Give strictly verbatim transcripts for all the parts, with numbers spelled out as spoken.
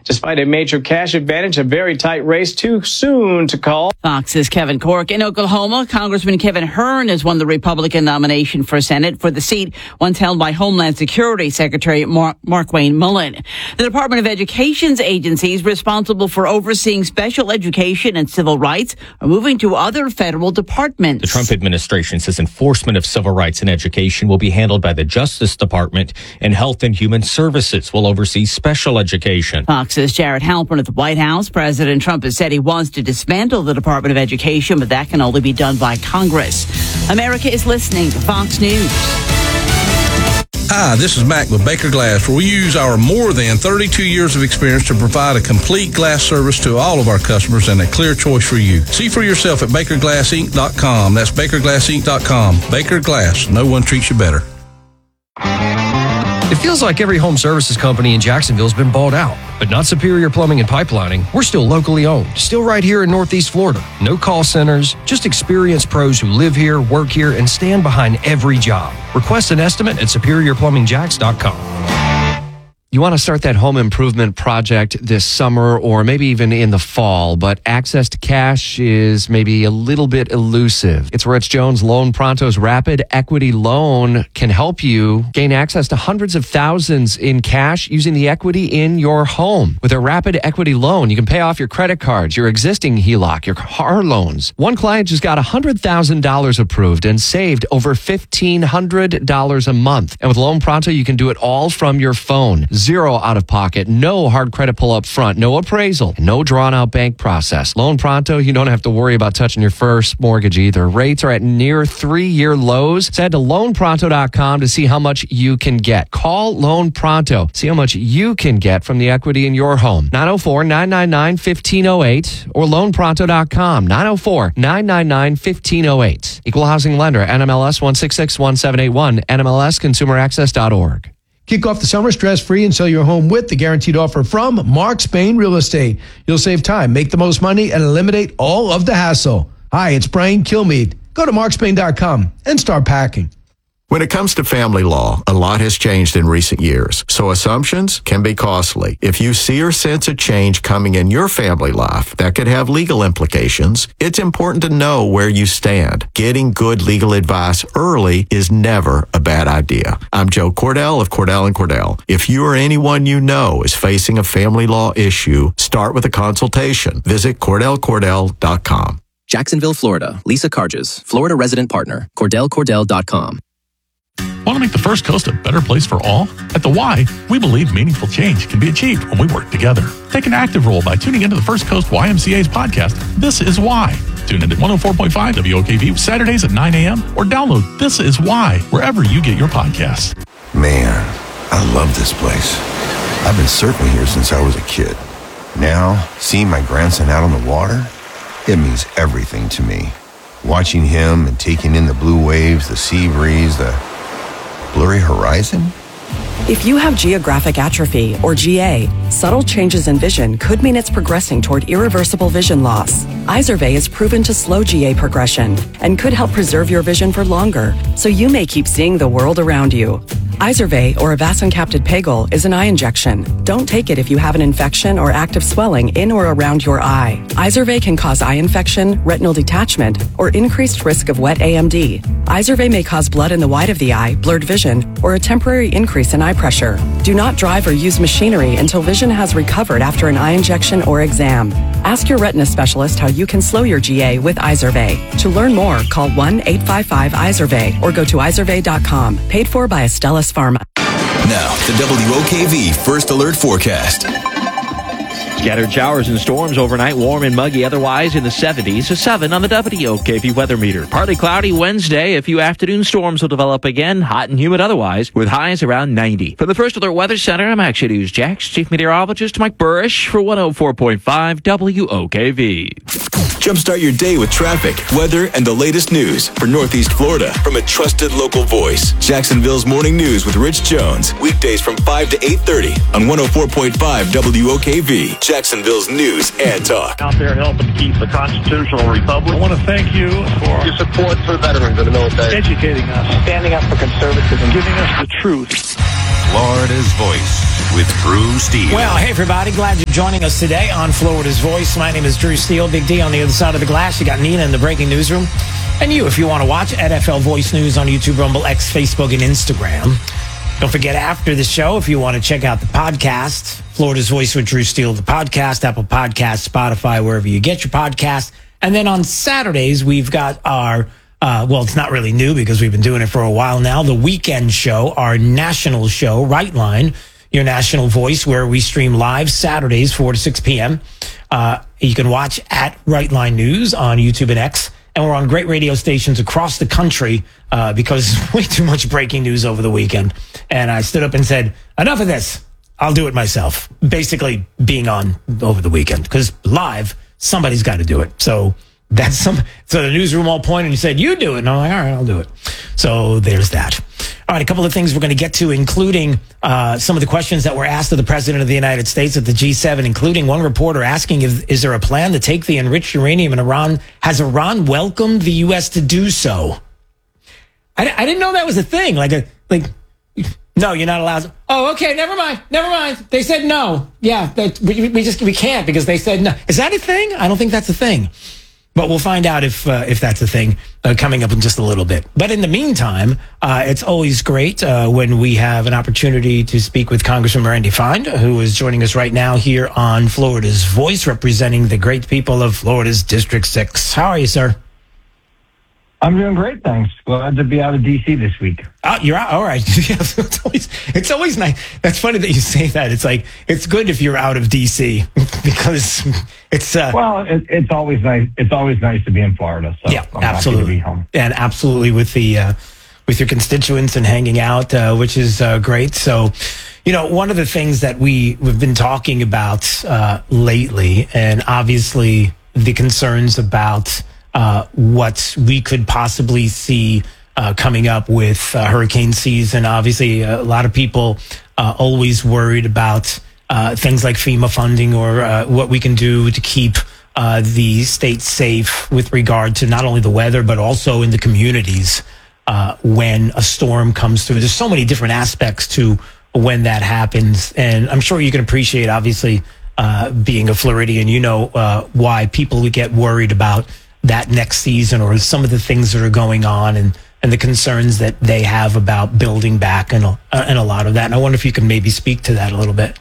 Despite a major cash advantage, a very tight race too soon to call. Fox's Kevin Cork. In Oklahoma, Congressman Kevin Hern has won the Republican nomination for Senate for the seat once held by Homeland Security Secretary Mark, Markwayne Mullin. The Department of Education's agencies responsible for overseeing special education and civil rights are moving to other federal departments. The Trump administration says enforcement of civil rights in education will be handled by the Justice Department, and Health and Human Services will oversee special education. Fox's Jared Halpern at the White House. President Trump has said he wants to dismantle the Department of Education, but that can only be done by Congress. America is listening to Fox News. Hi, this is Mac with Baker Glass, where we use our more than thirty-two years of experience to provide a complete glass service to all of our customers and a clear choice for you. See for yourself at baker glass inc dot com. That's baker glass inc dot com. Baker Glass, no one treats you better. It feels like every home services company in Jacksonville has been bought out, but not Superior Plumbing and Pipelining. We're still locally owned, still right here in Northeast Florida. No call centers, just experienced pros who live here, work here, and stand behind every job. Request an estimate at superior plumbing jacks dot com. You want to start that home improvement project this summer or maybe even in the fall, but access to cash is maybe a little bit elusive. It's where Rich Jones Loan Pronto's Rapid Equity Loan can help you gain access to hundreds of thousands in cash using the equity in your home. With a Rapid Equity Loan, you can pay off your credit cards, your existing H E L O C, your car loans. One client just got one hundred thousand dollars approved and saved over fifteen hundred dollars a month. And with Loan Pronto, you can do it all from your phone. Zero out of pocket, no hard credit pull up front, no appraisal, no drawn out bank process. Loan Pronto, you don't have to worry about touching your first mortgage either. Rates are at near three year lows. So head to loan pronto dot com to see how much you can get. Call Loan Pronto. See how much you can get from the equity in your home. nine oh four, nine nine nine, one five oh eight or loan pronto dot com. nine oh four, nine nine nine, one five oh eight. Equal housing lender, N M L S one six six one seven eight one, N M L S consumer access dot org. Kick off the summer stress-free and sell your home with the guaranteed offer from Mark Spain Real Estate. You'll save time, make the most money, and eliminate all of the hassle. Hi, it's Brian Kilmeade. Go to mark spain dot com and start packing. When it comes to family law, a lot has changed in recent years, so assumptions can be costly. If you see or sense a change coming in your family life that could have legal implications, it's important to know where you stand. Getting good legal advice early is never a bad idea. I'm Joe Cordell of Cordell and Cordell. If you or anyone you know is facing a family law issue, start with a consultation. Visit cordell cordell dot com. Jacksonville, Florida. Lisa Carges, Florida resident partner. cordell cordell dot com. Want to make the First Coast a better place for all? At the Y, we believe meaningful change can be achieved when we work together. Take an active role by tuning into the First Coast Y M C A's podcast, This Is Why. Tune in at one oh four point five W O K V Saturdays at nine a.m. or download This Is Why wherever you get your podcasts. Man, I love this place. I've been surfing here since I was a kid. Now, seeing my grandson out on the water, it means everything to me. Watching him and taking in the blue waves, the sea breeze, the blurry horizon. If you have geographic atrophy, or G A, subtle changes in vision could mean it's progressing toward irreversible vision loss. Izervay is proven to slow G A progression and could help preserve your vision for longer, so you may keep seeing the world around you. Izervay, or avacincaptad pegol, is an eye injection. Don't take it if you have an infection or active swelling in or around your eye. Izervay can cause eye infection, retinal detachment, or increased risk of wet A M D. Izervay may cause blood in the white of the eye, blurred vision, or a temporary increase in eye pressure. Do not drive or use machinery until vision has recovered after an eye injection or exam. Ask your retina specialist how you can slow your G A with Izervay. To learn more, call one eight five five Izervay or go to izervay dot com. Paid for by Astellas Pharma. Now, the W O K V First Alert Forecast. Scattered showers and storms overnight, warm and muggy otherwise in the seventies. A seven on the W O K V weather meter. Partly cloudy Wednesday. A few afternoon storms will develop again. Hot and humid otherwise, with highs around ninety. From the First Alert Weather Center, I'm Action News Jax Chief Meteorologist Mike Burrish for one oh four point five W O K V. Jumpstart your day with traffic, weather, and the latest news for Northeast Florida from a trusted local voice. Jacksonville's Morning News with Rich Jones. Weekdays from five to eight thirty on one oh four point five W O K V. Jacksonville's News and Talk. Out there helping keep the constitutional republic. I want to thank you for your support for veterans and the military. Educating us. Standing up for conservatism. Giving us the truth. Florida's voice. with Drew Steele. Well, hey, everybody. Glad you're joining us today on Florida's Voice. My name is Drew Steele. Big D on the other side of the glass. You got Nina in the breaking newsroom. And you, if you want to watch at N F L Voice News on YouTube, Rumble, X, Facebook, and Instagram. Don't forget, after the show, if you want to check out the podcast, Florida's Voice with Drew Steele, the podcast, Apple Podcasts, Spotify, wherever you get your podcast. And then on Saturdays, we've got our, uh, well, it's not really new because we've been doing it for a while now, the weekend show, our national show, Right Line, your national voice, where we stream live Saturdays, four to six p.m. Uh, you can watch at Right Line News on YouTube and X. And we're on great radio stations across the country uh, because way too much breaking news over the weekend. And I stood up and said, enough of this. I'll do it myself. Basically being on over the weekend because live, somebody's got to do it. So that's some. So the newsroom all pointed and said, you do it. And I'm like, all right, I'll do it. So there's that. All right, a couple of things we're going to get to, including uh, some of the questions that were asked of the President of the United States at the G seven, including one reporter asking, if, is there a plan to take the enriched uranium in Iran? Has Iran welcomed the U S to do so? I, I didn't know that was a thing. Like, a, like, no, you're not allowed to. Oh, okay, never mind, never mind. They said no. Yeah, that, we, we just we can't because they said no. Is that a thing? I don't think that's a thing. But we'll find out if uh, if that's a thing uh, coming up in just a little bit. But in the meantime, uh, it's always great uh, when we have an opportunity to speak with Congressman Randy Fine, who is joining us right now here on Florida's Voice, representing the great people of Florida's District six. How are you, sir? I'm doing great, thanks. Glad to be out of D C this week. Oh, you're out. All right. it's always it's always nice. That's funny that you say that. It's like it's good if you're out of D C because it's uh, well, it, it's always nice. It's always nice to be in Florida. So yeah, I'm absolutely. happy to be home. And absolutely with the uh, with your constituents and hanging out, uh, which is uh, great. So, you know, one of the things that we we've been talking about uh, lately, and obviously the concerns about. Uh, what we could possibly see uh, coming up with uh, hurricane season. Obviously, a lot of people uh, always worried about uh, things like FEMA funding or uh, what we can do to keep uh, the state safe with regard to not only the weather, but also in the communities uh, when a storm comes through. There's so many different aspects to when that happens. And I'm sure you can appreciate, obviously, uh, being a Floridian, you know uh, why people get worried about that next season or some of the things that are going on and, and the concerns that they have about building back and, uh, and a lot of that. And I wonder if you can maybe speak to that a little bit.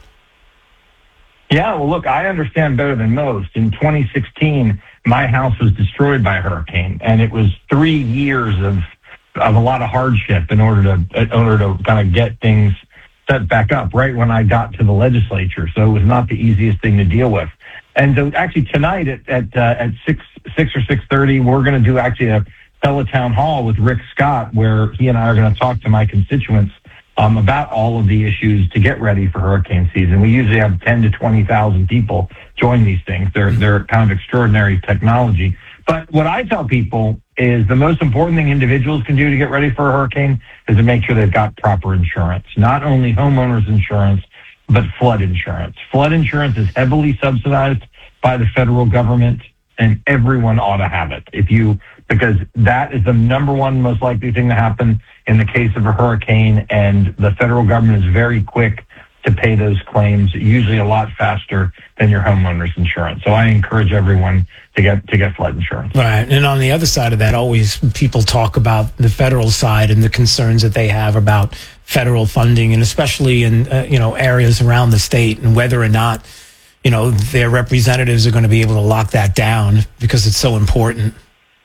Yeah, well, look, I understand better than most. In twenty sixteen, my house was destroyed by a hurricane, and it was three years of of a lot of hardship in order to in order to kind of get things set back up right when I got to the legislature. So it was not the easiest thing to deal with. And so actually tonight at at, uh, at six six or six thirty, we're going to do actually a teletown hall with Rick Scott, where he and I are going to talk to my constituents um, about all of the issues to get ready for hurricane season. We usually have ten to twenty thousand people join these things. They're they're kind of extraordinary technology. But what I tell people is the most important thing individuals can do to get ready for a hurricane is to make sure they've got proper insurance, not only homeowners insurance, but flood insurance. Flood insurance is heavily subsidized by the federal government, and everyone ought to have it. If you, because that is the number one most likely thing to happen in the case of a hurricane, and the federal government is very quick to pay those claims, usually a lot faster than your homeowner's insurance. So I encourage everyone to get to get flood insurance. Right. And on the other side of that, always people talk about the federal side and the concerns that they have about federal funding, and especially in uh, you know areas around the state, and whether or not you know their representatives are going to be able to lock that down because it's so important.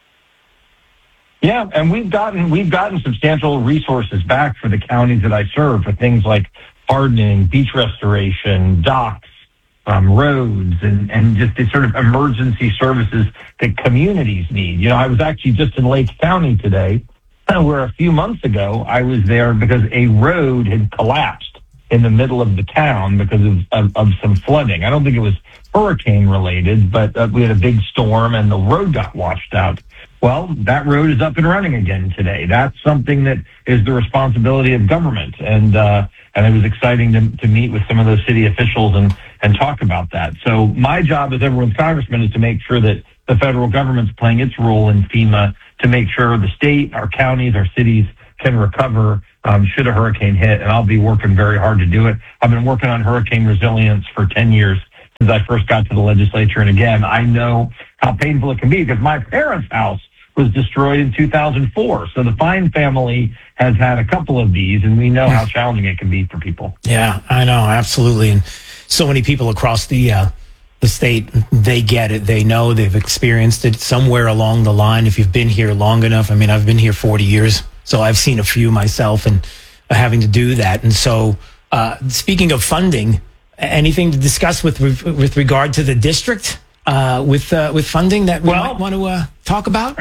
Yeah, and we've gotten we've gotten substantial resources back for the counties that I serve for things like hardening, beach restoration, docks, um, roads, and, and just the sort of emergency services that communities need. You know, I was actually just in Lake County today, where a few months ago I was there because a road had collapsed in the middle of the town because of, of, of some flooding. I don't think it was hurricane related, but uh, we had a big storm and the road got washed out. Well, that road is up and running again today. That's something that is the responsibility of government. And, uh, and it was exciting to, to meet with some of those city officials and, and talk about that. So my job as everyone's congressman is to make sure that the federal government's playing its role in FEMA to make sure the state, our counties, our cities can recover um, should a hurricane hit, and I'll be working very hard to do it. I've been working on hurricane resilience for ten years since I first got to the legislature. And again, I know how painful it can be because my parents' house was destroyed in two thousand four. So the Fine family has had a couple of these, and we know how challenging it can be for people. Yeah, I know, absolutely. And so many people across the uh, the state, they get it. They know, they've experienced it somewhere along the line. If you've been here long enough, I mean, I've been here forty years, so I've seen a few myself and uh, having to do that. And so uh, speaking of funding, anything to discuss with with regard to the district uh, with uh, with funding that we well, might want to uh, talk about?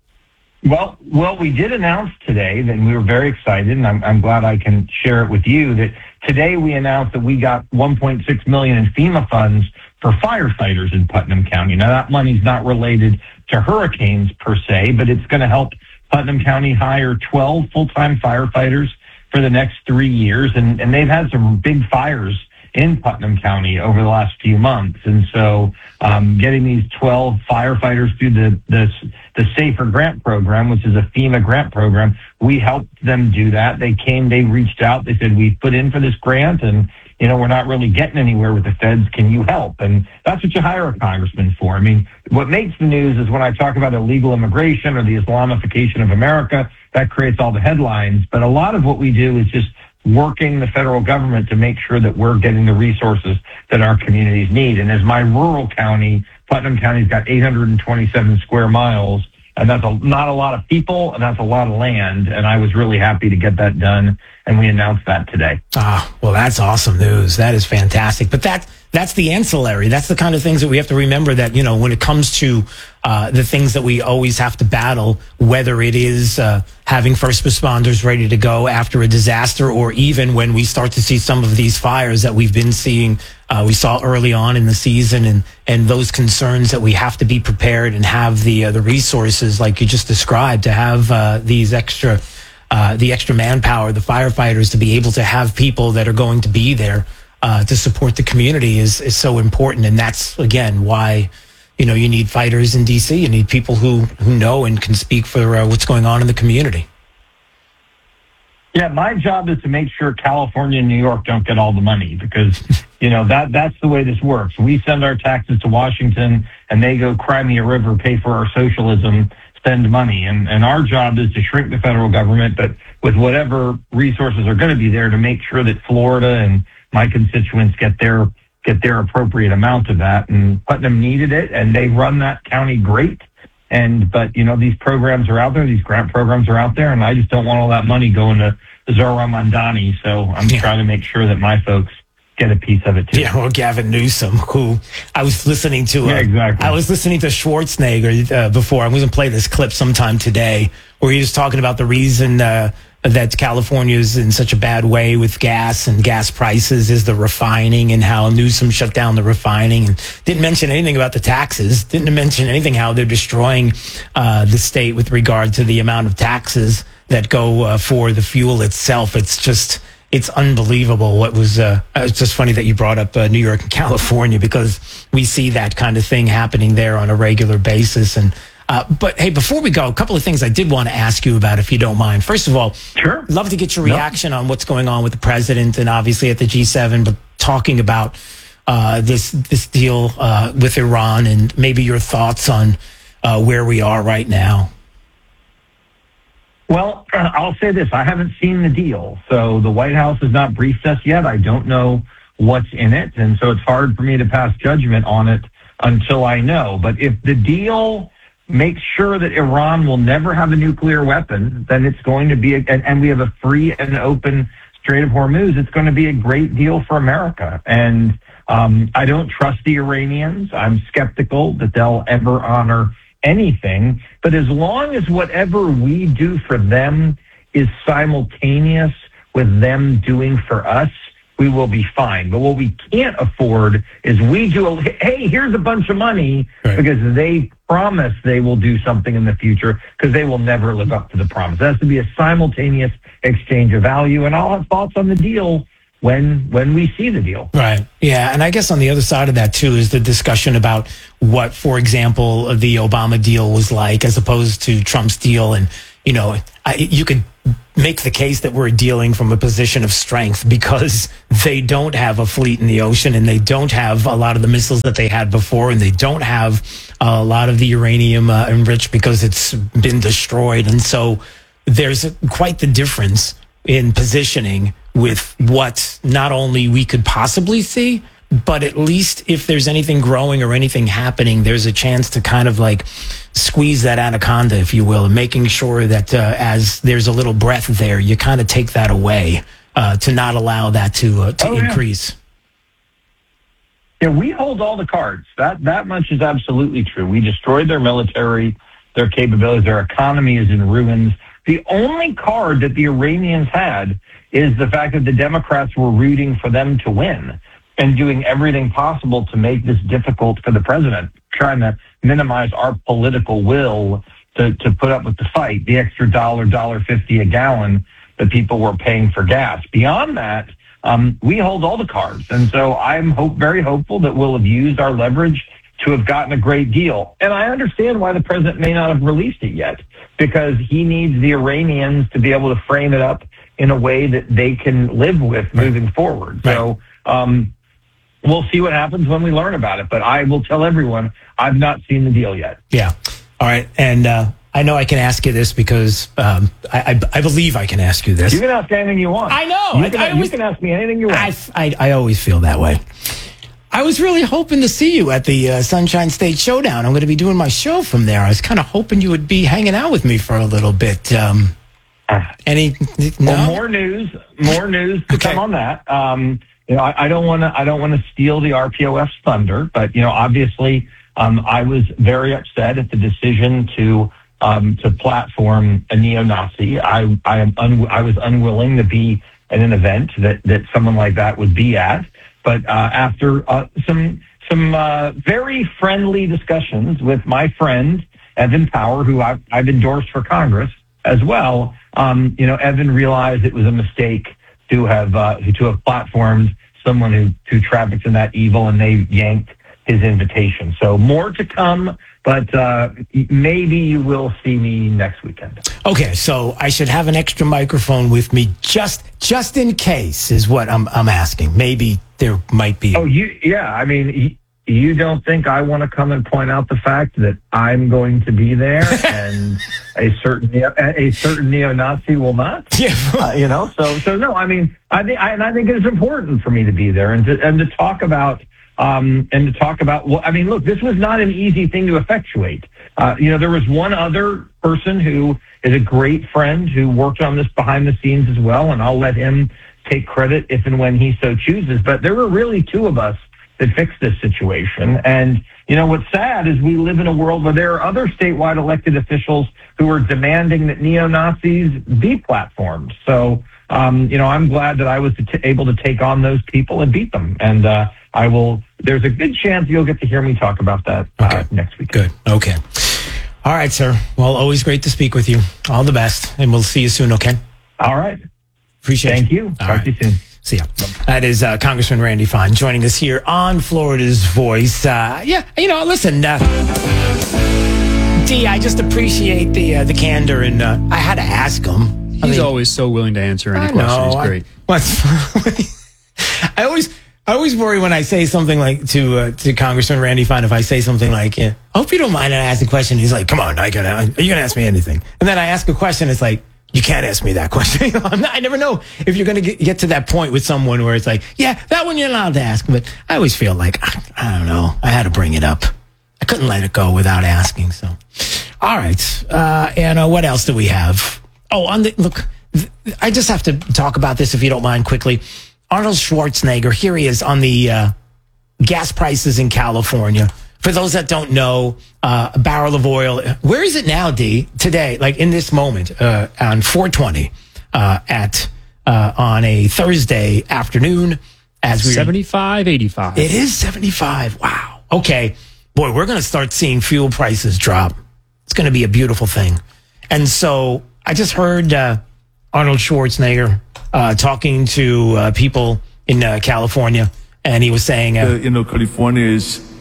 Well, well, we did announce today that we were very excited, and I'm, I'm glad I can share it with you, that today we announced that we got one point six million dollars in FEMA funds for firefighters in Putnam County. Now, that money's not related to hurricanes per se, but it's going to help Putnam County hire twelve full-time firefighters for the next three years, and, and they've had some big fires in Putnam County over the last few months. And so um, getting these twelve firefighters through the, the the SAFER grant program, which is a FEMA grant program, we helped them do that. They came, they reached out, they said, we put in for this grant and, you know, we're not really getting anywhere with the feds. Can you help? And that's what you hire a congressman for. I mean, what makes the news is when I talk about illegal immigration or the Islamification of America, that creates all the headlines. But a lot of what we do is just working the federal government to make sure that we're getting the resources that our communities need. And as my rural county, Putnam County's got eight hundred twenty-seven square miles, and that's a, not a lot of people, and that's a lot of land. And I was really happy to get that done, and we announced that today. Ah, well, that's awesome news. That is fantastic. But that that's the ancillary. That's the kind of things that we have to remember that, you know, when it comes to uh, the things that we always have to battle, whether it is uh, having first responders ready to go after a disaster, or even when we start to see some of these fires that we've been seeing, uh, we saw early on in the season, and, and those concerns that we have to be prepared and have the uh, the resources, like you just described, to have uh, these extra, uh, the extra manpower, the firefighters, to be able to have people that are going to be there uh, to support the community is, is so important. And that's, again, why, you know, you need fighters in D C. You need people who, who know and can speak for uh, what's going on in the community. Yeah, my job is to make sure California and New York don't get all the money because, you know, that that's the way this works. We send our taxes to Washington and they go cry me a river, pay for our socialism, spend money. And, and our job is to shrink the federal government, but with whatever resources are going to be there to make sure that Florida and my constituents get their get their appropriate amount of that. And Putnam needed it, and they run that county great. And, but, you know, these programs are out there, these grant programs are out there, and I just don't want all that money going to Zohran Mamdani. So I'm yeah. trying to make sure that my folks get a piece of it too. Yeah, or Gavin Newsom, who I was listening to. Uh, yeah, exactly. I was listening to Schwarzenegger uh, before. I'm going to play this clip sometime today where he was talking about the reason uh, that California is in such a bad way with gas and gas prices is the refining, and how Newsom shut down the refining, and didn't mention anything about the taxes, didn't mention anything how they're destroying uh, the state with regard to the amount of taxes that go uh, for the fuel itself. It's just, it's unbelievable what was, uh, it's just funny that you brought up uh, New York and California, because we see that kind of thing happening there on a regular basis. And Uh, but hey, before we go, a couple of things I did want to ask you about, if you don't mind. First of all, sure, love to get your reaction no. on what's going on with the president and obviously at the G seven, but talking about uh, this this deal uh, with Iran, and maybe your thoughts on uh, where we are right now. Well, uh, I'll say this. I haven't seen the deal. So the White House has not briefed us yet. I don't know what's in it. And so it's hard for me to pass judgment on it until I know. But if the deal makes sure that Iran will never have a nuclear weapon, then it's going to be, a, and, and we have a free and open Strait of Hormuz, it's going to be a great deal for America. And um, I don't trust the Iranians. I'm skeptical that they'll ever honor anything. But as long as whatever we do for them is simultaneous with them doing for us, we will be fine. But what we can't afford is we do, a, hey, here's a bunch of money, right, because they promise they will do something in the future, because they will never live up to the promise. It has to be a simultaneous exchange of value, and I'll have thoughts on the deal when when we see the deal. Right. Yeah, and I guess on the other side of that, too, is the discussion about what, for example, the Obama deal was like as opposed to Trump's deal. And, you know, I, you could make the case that we're dealing from a position of strength because they don't have a fleet in the ocean and they don't have a lot of the missiles that they had before and they don't have a lot of the uranium uh, enriched because it's been destroyed. And so there's quite the difference in positioning with what not only we could possibly see, but at least if there's anything growing or anything happening, there's a chance to kind of like squeeze that anaconda, if you will, and making sure that uh, as there's a little breath there, you kind of take that away uh, to not allow that to uh, to oh, yeah. increase. Yeah, we hold all the cards. That that much is absolutely true. We destroyed their military, their capabilities, their economy is in ruins. The only card that the Iranians had is the fact that the Democrats were rooting for them to win and doing everything possible to make this difficult for the president, trying to minimize our political will to, to put up with the fight, the extra dollar, dollar fifty a gallon that people were paying for gas. Beyond that, um, we hold all the cards. And so I'm hope, very hopeful that we'll have used our leverage to have gotten a great deal. And I understand why the president may not have released it yet, because he needs the Iranians to be able to frame it up in a way that they can live with moving forward. Right. So, um, we'll see what happens when we learn about it. But I will tell everyone, I've not seen the deal yet. Yeah. All right. And uh, I know I can ask you this because um, I, I, I believe I can ask you this. You can ask anything you want. I know. You I, can, I you always, can ask me anything you want. I, I, I always feel that way. I was really hoping to see you at the uh, Sunshine State Showdown. I'm going to be doing my show from there. I was kind of hoping you would be hanging out with me for a little bit. Um, any? No? Well, more news. More news to Okay. come on that. Um, You know, I, I don't want to. I don't want to steal the R P O F's thunder, but you know, obviously, um, I was very upset at the decision to um, to platform a neo-Nazi. I I am un, I was unwilling to be at an event that that someone like that would be at. But uh, after uh, some some uh, very friendly discussions with my friend Evan Power, who I've, I've endorsed for Congress as well, um, you know, Evan realized it was a mistake to have uh, to have platformed someone who, who traffics in that evil, and they yanked his invitation. So more to come, but uh, maybe you will see me next weekend. Okay, so I should have an extra microphone with me just just in case is what I'm I'm asking. Maybe there might be. Oh, you yeah. I mean, you, you don't think I want to come and point out the fact that I'm going to be there and a certain a certain neo-Nazi will not? Yeah. uh, you know. So so no. I mean, I think I, and I think it's important for me to be there and to and to talk about. Um, and to talk about, well, I mean, look, this was not an easy thing to effectuate. Uh, you know, there was one other person who is a great friend who worked on this behind the scenes as well, and I'll let him take credit if and when he so chooses. But there were really two of us that fixed this situation. And, you know, what's sad is we live in a world where there are other statewide elected officials who are demanding that neo-Nazis be platformed. So, um, you know, I'm glad that I was t- able to take on those people and beat them. And, uh, I will, there's a good chance you'll get to hear me talk about that uh, okay. next week. Good. Okay. All right, sir. Well, always great to speak with you. All the best. And we'll see you soon, okay? All right. Appreciate it. Thank you. Talk right. to you soon. See ya. That is uh, Congressman Randy Fine joining us here on Florida's Voice. Uh, yeah, you know, listen, uh, D, I just appreciate the uh, the candor, and uh, I had to ask him. He's I mean, always so willing to answer any I question. know, He's great. I, I always... I always worry when I say something like to uh, to Congressman Randy Fine, if I say something like, yeah, I hope you don't mind, and I ask a question. He's like, come on, I gotta, are you going to ask me anything? And then I ask a question. It's like, you can't ask me that question. I'm not, I never know if you're going to get to that point with someone where it's like, yeah, that one you're allowed to ask. But I always feel like, I, I don't know, I had to bring it up. I couldn't let it go without asking. So, all right. Uh, and uh, what else do we have? Oh, on the, look, th- I just have to talk about this if you don't mind quickly. Arnold Schwarzenegger, here he is on the uh, gas prices in California. For those that don't know, uh, a barrel of oil, where is it now, D, today, like in this moment, uh, on four twenty, uh, at, uh, on a Thursday afternoon, as we seventy-five, eighty-five. It is seventy-five. Wow. Okay. Boy, we're going to start seeing fuel prices drop. It's going to be a beautiful thing. And so I just heard, uh, Arnold Schwarzenegger, Uh, talking to uh, people in uh, California, and he was saying, uh, uh, you know, California is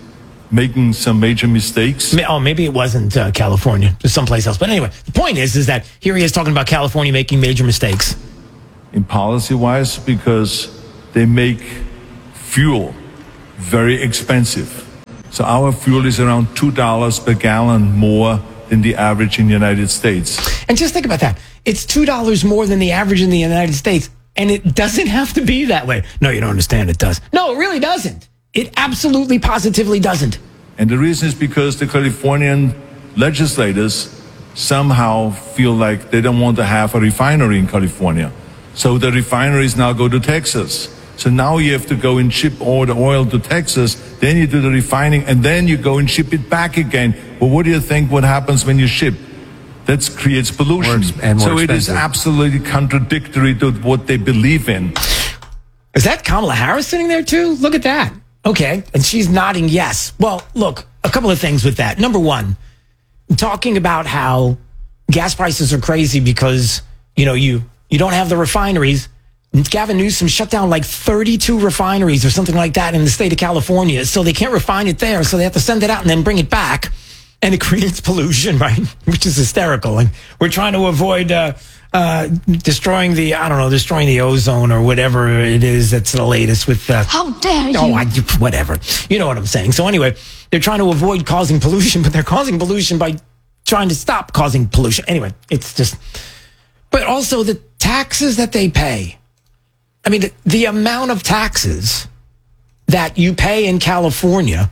making some major mistakes. Oh, maybe it wasn't uh, California, just someplace else. But anyway, the point is, is that here he is talking about California making major mistakes. In policy-wise, because they make fuel very expensive. So our fuel is around two dollars per gallon more than the average in the United States. And just think about that. It's two dollars more than the average in the United States, and it doesn't have to be that way. No, you don't understand. It does. No, it really doesn't. It absolutely, positively doesn't. And the reason is because the Californian legislators somehow feel like they don't want to have a refinery in California. So the refineries now go to Texas. So now you have to go and ship all the oil to Texas, then you do the refining, and then you go and ship it back again. Well, what do you think what happens when you ship? That creates pollution. More, and more so expensive. It is absolutely contradictory to what they believe in. Is that Kamala Harris sitting there too? Look at that. Okay. And she's nodding yes. Well, look, a couple of things with that. Number one, talking about how gas prices are crazy because, you know, you, you don't have the refineries. Gavin Newsom shut down like thirty-two refineries or something like that in the state of California. So they can't refine it there. So they have to send it out and then bring it back. And it creates pollution, right? Which is hysterical. And we're trying to avoid uh, uh, destroying the, I don't know, destroying the ozone or whatever it is that's the latest with... Uh, How dare you? Oh, I, whatever. You know what I'm saying. So anyway, they're trying to avoid causing pollution, but they're causing pollution by trying to stop causing pollution. Anyway, it's just... But also the taxes that they pay. I mean, the, the amount of taxes that you pay in California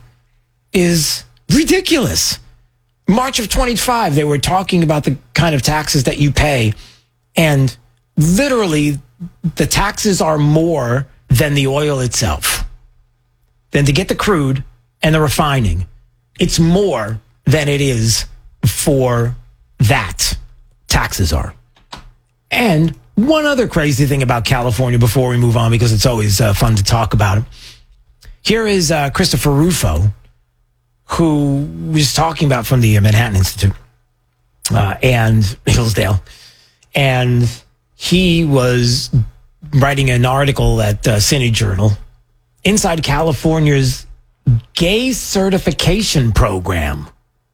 is ridiculous. March of twenty-five, they were talking about the kind of taxes that you pay, and literally the taxes are more than the oil itself. Then to get the crude and the refining, it's more than it is for that. Taxes are. And one other crazy thing about California before we move on, because it's always uh, fun to talk about it. Here is uh, Christopher Rufo, who was talking about from the Manhattan Institute uh, and Hillsdale. And he was writing an article at uh, Cine Journal inside California's gay certification program.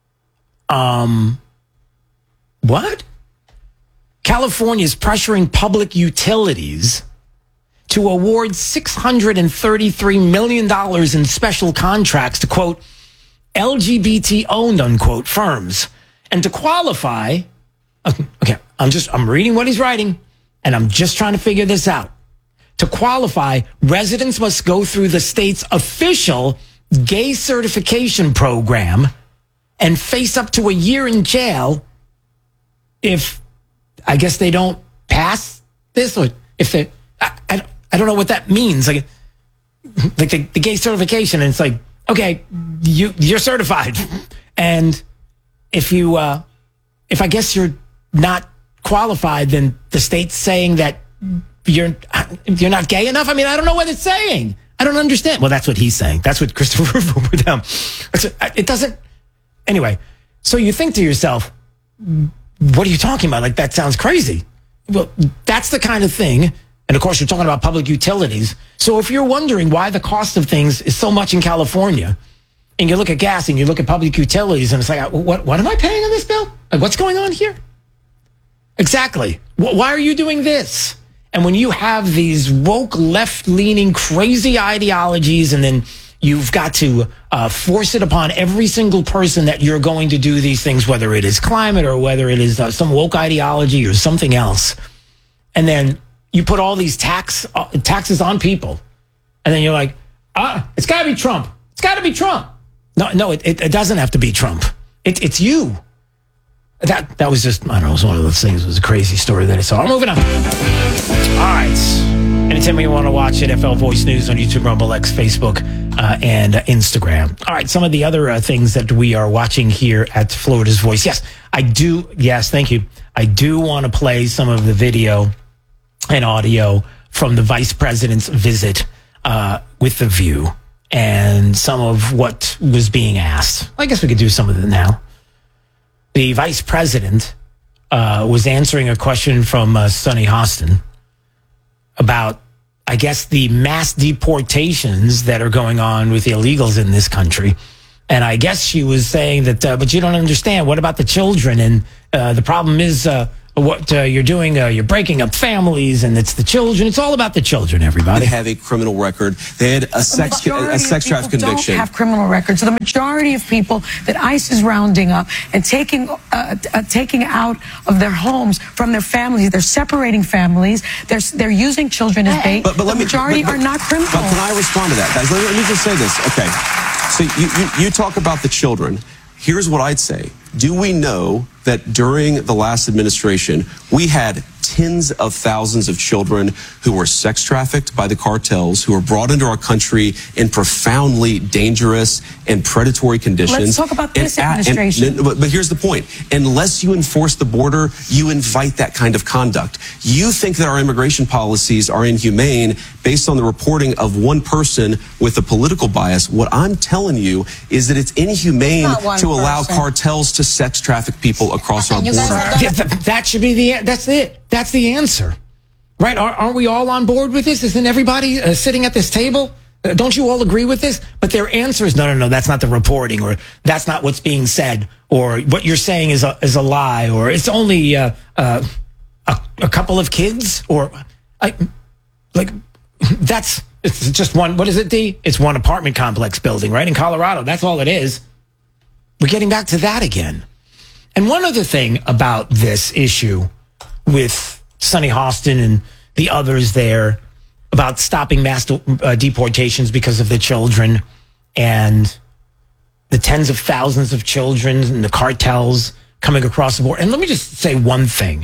Um, what? California is pressuring public utilities to award six hundred thirty-three million dollars in special contracts to, quote, L G B T-owned, unquote, firms. And to qualify, okay, I'm just, I'm reading what he's writing, and I'm just trying to figure this out. To qualify, residents must go through the state's official gay certification program and face up to a year in jail if, I guess, they don't pass this, or if they, I, I, I don't know what that means. Like, like the, the gay certification, and it's like, okay, you, you're certified. And if you, uh, if I guess you're not qualified, then the state's saying that you're, you're not gay enough. I mean, I don't know what it's saying. I don't understand. Well, that's what he's saying. That's what Christopher Rufo put down. It doesn't, anyway. So you think to yourself, what are you talking about? Like, that sounds crazy. Well, that's the kind of thing. And of course, you're talking about public utilities. So if you're wondering why the cost of things is so much in California, and you look at gas and you look at public utilities, and it's like, what, what am I paying on this bill? Like, what's going on here? Exactly. Why are you doing this? And when you have these woke, left-leaning, crazy ideologies, and then you've got to uh, force it upon every single person that you're going to do these things, whether it is climate or whether it is uh, some woke ideology or something else. And then you put all these tax uh, taxes on people. And then you're like, ah, it's got to be Trump. It's got to be Trump. No, no, it, it, it doesn't have to be Trump. It, it's you. That that was just, I don't know, it was one of those things. It was a crazy story that I saw. Moving on. All right. Anytime you want to watch N F L Voice News on YouTube, Rumble, X, Facebook, uh, and uh, Instagram. All right. Some of the other uh, things that we are watching here at Florida's Voice. Yes, I do. Yes, thank you. I do want to play some of the video and audio from the vice president's visit uh, with The View and some of what was being asked. I guess we could do some of it now. The vice president uh, was answering a question from uh, Sonny Hostin about, I guess, the mass deportations that are going on with the illegals in this country. And I guess she was saying that, uh, but you don't understand. What about the children? And uh, the problem is uh, what uh, you're doing. Uh, you're breaking up families, and it's the children. It's all about the children, everybody. They have a criminal record. They had a sex a sex trafficking conviction. Don't have criminal records. So the majority of people that ICE is rounding up and taking uh, uh, taking out of their homes from their families, they're separating families. They're they're using children as bait. But, but let the me, majority but, but, are not criminal. But can I respond to that, guys? Let me, let me just say this. Okay, so you, you you talk about the children. Here's what I'd say. Do we know that during the last administration, we had tens of thousands of children who were sex trafficked by the cartels, who were brought into our country in profoundly dangerous and predatory conditions? Let's talk about this and, administration. And, but, but here's the point. Unless you enforce the border, you invite that kind of conduct. You think that our immigration policies are inhumane based on the reporting of one person with a political bias. What I'm telling you is that it's inhumane to allow person. cartels to sex traffic people across our border. Yeah, th- that should be the, that's it. That's the answer. Right? Are, aren't we all on board with this? Isn't everybody uh, sitting at this table? Uh, don't you all agree with this? But their answer is, no, no, no, that's not the reporting, or that's not what's being said, or what you're saying is a, is a lie, or it's only uh, uh, a, a couple of kids, or I, like, that's, it's just one, what is it, D? It's one apartment complex building, right? In Colorado. That's all it is. We're getting back to that again. And one other thing about this issue with Sonny Hostin and the others there about stopping mass uh, deportations because of the children and the tens of thousands of children and the cartels coming across the board. And let me just say one thing.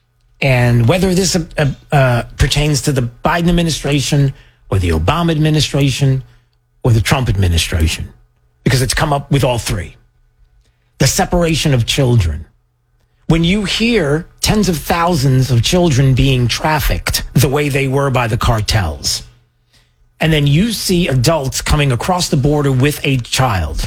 And whether this uh, uh, pertains to the Biden administration or the Obama administration or the Trump administration, because it's come up with all three. The separation of children. When you hear tens of thousands of children being trafficked the way they were by the cartels, and then you see adults coming across the border with a child,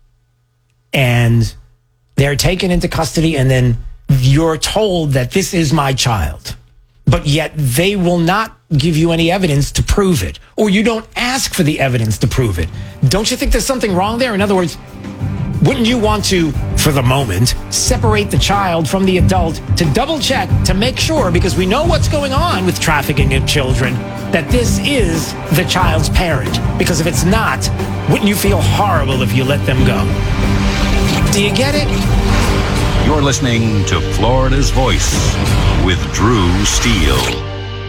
and they're taken into custody, and then you're told that this is my child, but yet they will not give you any evidence to prove it, or you don't ask for the evidence to prove it. Don't you think there's something wrong there? In other words, wouldn't you want to, for the moment, separate the child from the adult to double check, to make sure, because we know what's going on with trafficking of children, that this is the child's parent? Because if it's not, wouldn't you feel horrible if you let them go? Do you get it? You're listening to Florida's Voice with Drew Steele.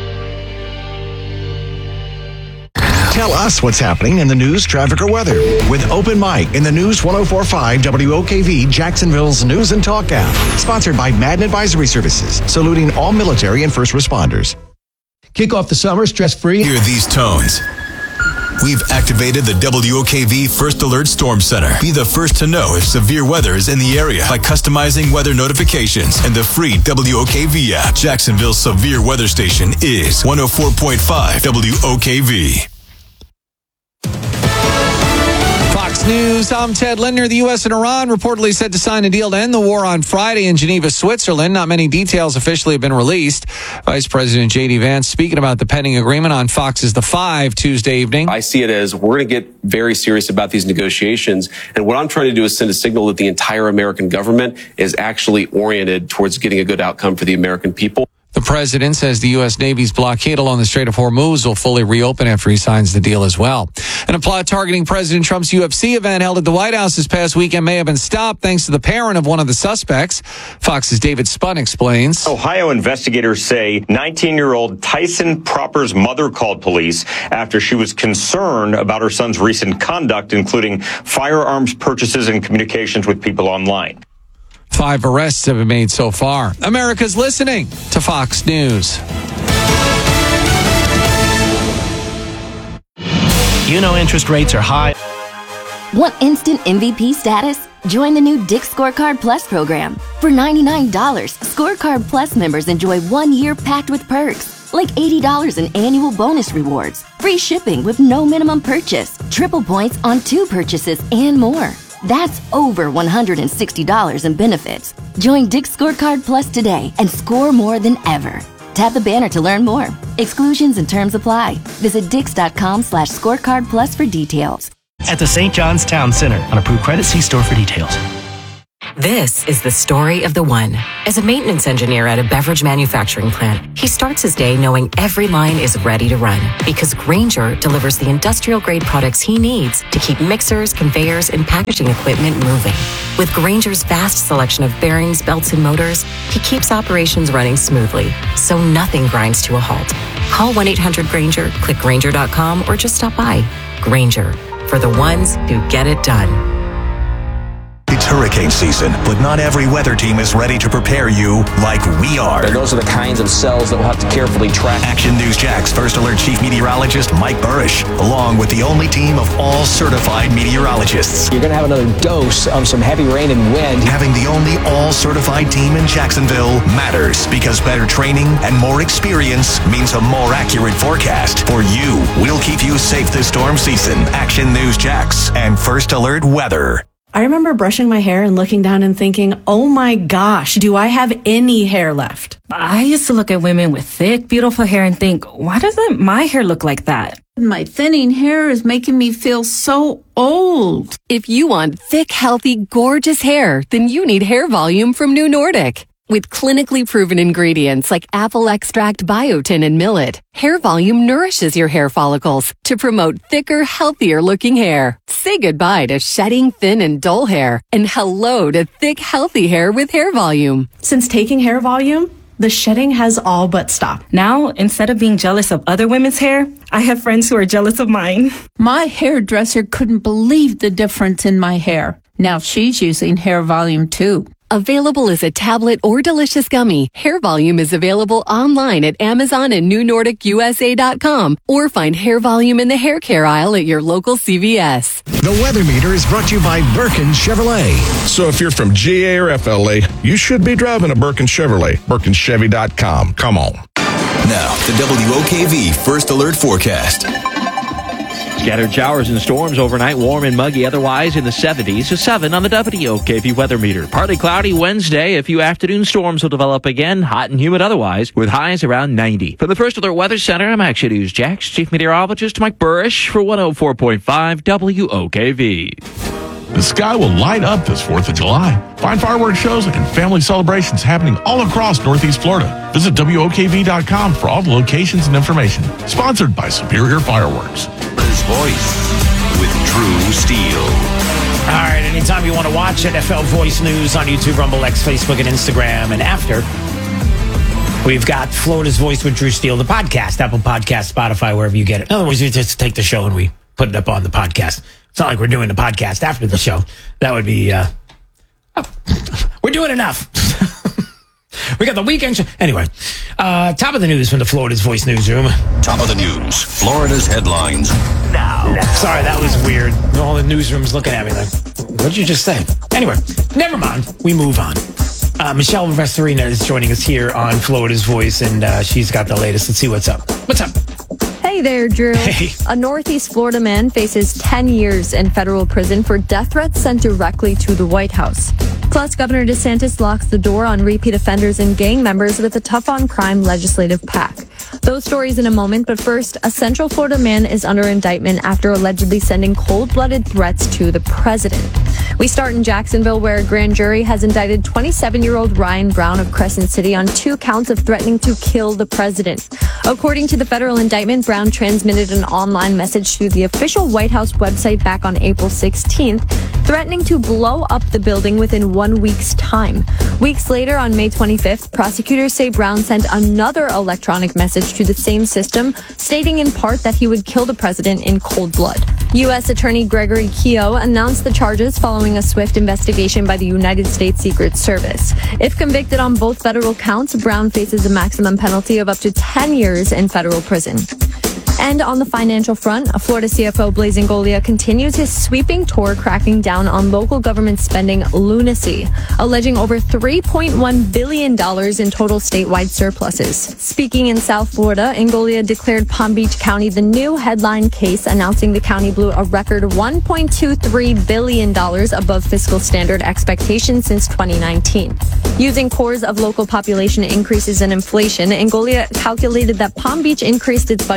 Tell us what's happening in the news, traffic, or weather with Open Mic in the News one oh four point five W O K V, Jacksonville's News and Talk app. Sponsored by Madden Advisory Services, saluting all military and first responders. Kick off the summer stress-free. Hear these tones. We've activated the W O K V First Alert Storm Center. Be the first to know if severe weather is in the area by customizing weather notifications and the free W O K V app. Jacksonville's severe weather station is one oh four point five W O K V. Fox News, I'm Ted Lindner. The U S and Iran reportedly set to sign a deal to end the war on Friday in Geneva, Switzerland. Not many details officially have been released. Vice President J D Vance speaking about the pending agreement on Fox's The Five Tuesday evening. I see it as we're going to get very serious about these negotiations. And what I'm trying to do is send a signal that the entire American government is actually oriented towards getting a good outcome for the American people. The president says the U S. Navy's blockade along the Strait of Hormuz will fully reopen after he signs the deal as well. And a plot targeting President Trump's U F C event held at the White House this past weekend may have been stopped thanks to the parent of one of the suspects. Fox's David Spun explains. Ohio investigators say nineteen-year-old Tyson Proper's mother called police after she was concerned about her son's recent conduct, including firearms purchases and communications with people online. Five arrests have been made so far. America's listening to Fox News. You know interest rates are high. Want instant M V P status? Join the new Dick's Scorecard Plus program. For ninety-nine dollars, Scorecard Plus members enjoy one year packed with perks, like eighty dollars in annual bonus rewards, free shipping with no minimum purchase, triple points on two purchases, and more. That's over one hundred sixty dollars in benefits. Join Dick's Scorecard Plus today and score more than ever. Tap the banner to learn more. Exclusions and terms apply. Visit dix.com slash scorecard plus for details. At the Saint John's Town Center. On approved credit, see store for details. This is the story of the one. As a maintenance engineer at a beverage manufacturing plant, he starts his day knowing every line is ready to run because Grainger delivers the industrial-grade products he needs to keep mixers, conveyors, and packaging equipment moving. With Grainger's vast selection of bearings, belts, and motors, he keeps operations running smoothly, so nothing grinds to a halt. Call one eight hundred Grainger, click Grainger dot com, or just stop by. Grainger, for the ones who get it done. It's hurricane season, but not every weather team is ready to prepare you like we are. And those are the kinds of cells that we'll have to carefully track. Action News Jax First Alert Chief Meteorologist Mike Burrish, along with the only team of all certified meteorologists. You're going to have another dose of some heavy rain and wind. Having the only all-certified team in Jacksonville matters because better training and more experience means a more accurate forecast. For you, we'll keep you safe this storm season. Action News Jax and First Alert Weather. I remember brushing my hair and looking down and thinking, oh my gosh, do I have any hair left? I used to look at women with thick, beautiful hair and think, why doesn't my hair look like that? My thinning hair is making me feel so old. If you want thick, healthy, gorgeous hair, then you need Hair Volume from New Nordic. With clinically proven ingredients like apple extract, biotin, and millet, Hair Volume nourishes your hair follicles to promote thicker, healthier looking hair. Say goodbye to shedding, thin, and dull hair, and hello to thick, healthy hair with Hair Volume. Since taking Hair Volume, the shedding has all but stopped. Now, instead of being jealous of other women's hair, I have friends who are jealous of mine. My hairdresser couldn't believe the difference in my hair. Now she's using Hair Volume too. Available as a tablet or delicious gummy, Hair Volume is available online at Amazon and New Nordic U S A dot com, or find Hair Volume in the hair care aisle at your local C V S. The Weather Meter is brought to you by Birkin Chevrolet. So if you're from G A or F L A, you should be driving a Birkin Chevrolet. Birkin Chevy dot com. Come on. Now, the W O K V First Alert Forecast. Scattered showers and storms overnight, warm and muggy otherwise in the seventies. A seven on the W O K V weather meter. Partly cloudy Wednesday. A few afternoon storms will develop again, hot and humid otherwise, with highs around ninety. From the First Alert Weather Center, I'm Action News Jax Chief Meteorologist Mike Burrish for one oh four point five W O K V. The sky will light up this fourth of July. Find fireworks shows and family celebrations happening all across Northeast Florida. Visit W O K V dot com for all the locations and information. Sponsored by Superior Fireworks. His Voice with Drew Steele. All right, anytime you want to watch N F L Voice News on YouTube, Rumble, X, Facebook, and Instagram, and after, we've got Florida's Voice with Drew Steele, the podcast, Apple Podcast, Spotify, wherever you get it. In other words, we just take the show and we put it up on the podcast. It's not like we're doing the podcast after the show. That would be, uh, we're doing enough. We got the weekend show. Anyway, uh, top of the news from the Florida's Voice newsroom. Top of the news, Florida's headlines. Now. Sorry, that was weird. All the newsrooms looking at me like, what'd you just say? Anyway, never mind. We move on. Uh, Michelle Vestorina is joining us here on Florida's Voice, and uh, she's got the latest. Let's see what's up. What's up? Hey there, Drew. Hey. A Northeast Florida man faces ten years in federal prison for death threats sent directly to the White House. Plus, Governor DeSantis locks the door on repeat offenders and gang members with a tough on crime legislative pact. Those stories in a moment, but first, a Central Florida man is under indictment after allegedly sending cold-blooded threats to the president. We start in Jacksonville, where a grand jury has indicted twenty-seven-year-old Ryan Brown of Crescent City on two counts of threatening to kill the president. According to the federal indictment, Brown transmitted an online message to the official White House website back on April sixteenth, threatening to blow up the building within one week's time. Weeks later, on May twenty-fifth, prosecutors say Brown sent another electronic message to the same system, stating in part that he would kill the president in cold blood. U S Attorney Gregory Keogh announced the charges following a swift investigation by the United States Secret Service. If convicted on both federal counts, Brown faces a maximum penalty of up to ten years in federal prison. And on the financial front, Florida C F O Blaise Ingoglia continues his sweeping tour cracking down on local government spending lunacy, alleging over three point one billion dollars in total statewide surpluses. Speaking in South Florida, Ingoglia declared Palm Beach County the new headline case, announcing the county blew a record one point two three billion dollars above fiscal standard expectations since twenty nineteen. Using cores of local population increases and inflation, Ingoglia calculated that Palm Beach increased its budget by almost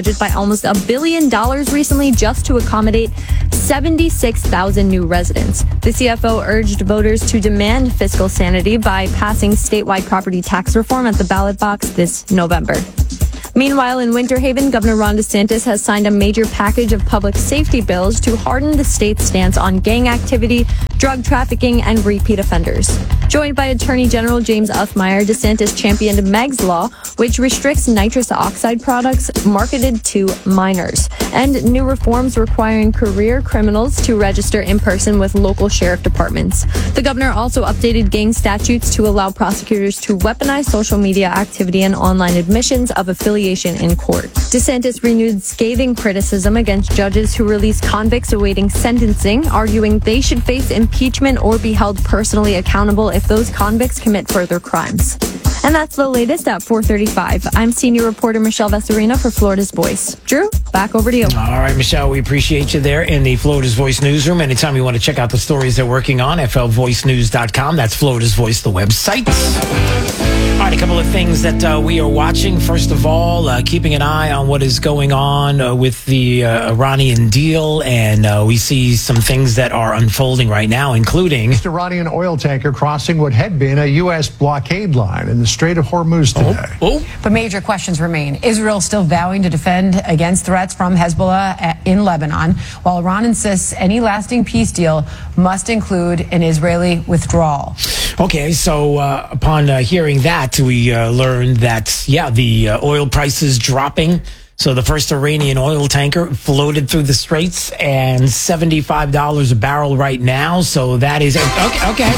almost a billion dollars recently just to accommodate seventy-six thousand new residents. The C F O urged voters to demand fiscal sanity by passing statewide property tax reform at the ballot box this November. Meanwhile, in Winter Haven, Governor Ron DeSantis has signed a major package of public safety bills to harden the state's stance on gang activity, drug trafficking, and repeat offenders. Joined by Attorney General James Uthmeyer, DeSantis championed Meg's Law, which restricts nitrous oxide products marketed to minors, and new reforms requiring career criminals to register in person with local sheriff departments. The governor also updated gang statutes to allow prosecutors to weaponize social media activity and online admissions of affiliation in court. DeSantis renewed scathing criticism against judges who release convicts awaiting sentencing, arguing they should face impeachment or be held personally accountable if those convicts commit further crimes. And that's the latest at four thirty-five. I'm senior reporter Michelle Vesarina for Florida's Voice. Drew, back over to you. All right, Michelle, we appreciate you there in the Florida's Voice newsroom. Anytime you want to check out the stories they're working on, F L voice news dot com. That's Florida's Voice, the website. All right, a couple of things that uh, we are watching. First of all, uh, keeping an eye on what is going on uh, with the uh, Iranian deal. And uh, we see some things that are unfolding right now, including This Iranian oil tanker crossing what had been a U S blockade line in the Strait of Hormuz today. Oh, oh. But major questions remain. Israel still vowing to defend against threats from Hezbollah in Lebanon, while Iran insists any lasting peace deal must include an Israeli withdrawal. Okay, so uh, upon uh, hearing that, we uh, learned that, yeah, the uh, oil prices dropping. So the first Iranian oil tanker floated through the straits and seventy-five dollars a barrel right now. So that is, okay, okay.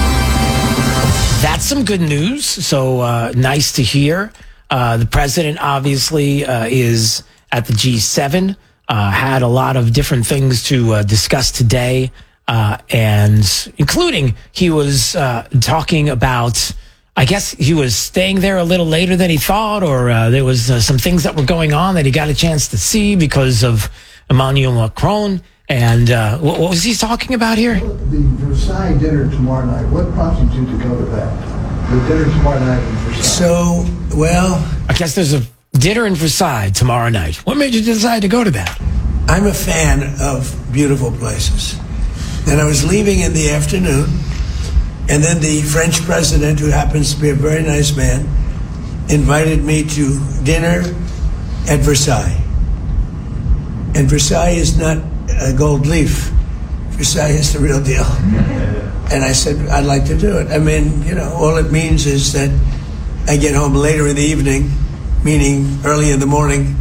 That's some good news. So uh, nice to hear. Uh, the president obviously uh, is at the G seven, uh, had a lot of different things to uh, discuss today. Uh, and including he was uh, talking about, I guess he was staying there a little later than he thought, or uh, there was uh, some things that were going on that he got a chance to see because of Emmanuel Macron. And uh, what, what was he talking about here? The Versailles dinner tomorrow night. What prompted you to go to that? The dinner tomorrow night in Versailles. So, well, I guess there's a dinner in Versailles tomorrow night. What made you decide to go to that? I'm a fan of beautiful places. And I was leaving in the afternoon, and then the French president, who happens to be a very nice man, invited me to dinner at Versailles. And Versailles is not a gold leaf. Versailles is the real deal. And I said, I'd like to do it. I mean, you know, all it means is that I get home later in the evening, meaning early in the morning,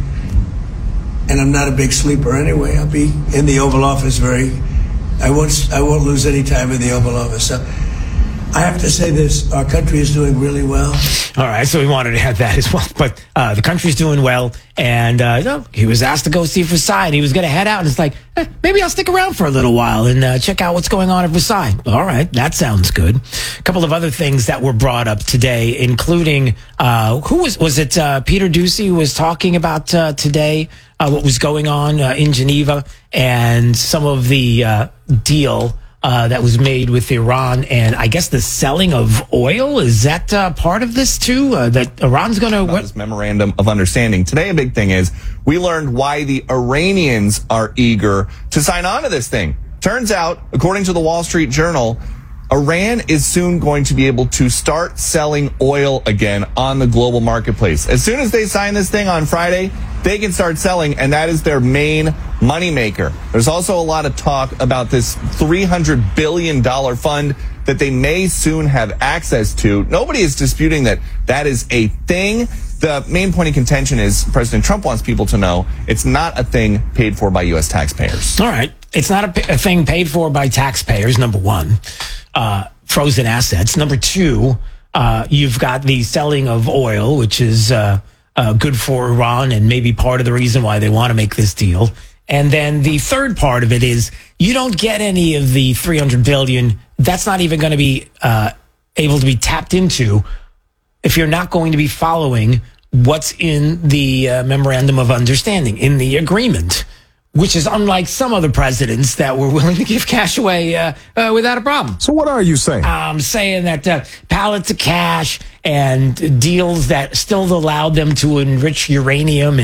and I'm not a big sleeper anyway. I'll be in the Oval Office very... I won't, I won't lose any time in the Oval Office. So I have to say this, our country is doing really well. All right, so we wanted to have that as well. But uh, the country's doing well, and uh, no, he was asked to go see Versailles, and he was going to head out, and it's like, eh, maybe I'll stick around for a little while and uh, check out what's going on at Versailles. All right, that sounds good. A couple of other things that were brought up today, including, uh, who was, was it uh, Peter Doocy who was talking about uh, today uh, what was going on uh, in Geneva and some of the uh, deal Uh, that was made with Iran, and I guess the selling of oil, is that uh, part of this too? Uh, that Iran's going to... This memorandum of understanding. Today, a big thing is we learned why the Iranians are eager to sign on to this thing. Turns out, according to the Wall Street Journal, Iran is soon going to be able to start selling oil again on the global marketplace. As soon as they sign this thing on Friday, they can start selling, and that is their main moneymaker. There's also a lot of talk about this three hundred billion dollars fund that they may soon have access to. Nobody is disputing that that is a thing. The main point of contention is President Trump wants people to know it's not a thing paid for by U S taxpayers. All right. It's not a, a thing paid for by taxpayers, number one. Uh, frozen assets. Number two, uh, you've got the selling of oil, which is uh, uh, good for Iran and maybe part of the reason why they want to make this deal. And then the third part of it is you don't get any of the three hundred billion dollars. That's not even going to be uh, able to be tapped into if you're not going to be following what's in the uh, memorandum of understanding, in the agreement, which is unlike some other presidents that were willing to give cash away uh, uh, without a problem. So what are you saying? I'm saying that uh, pallets of cash and deals that still allowed them to enrich uranium and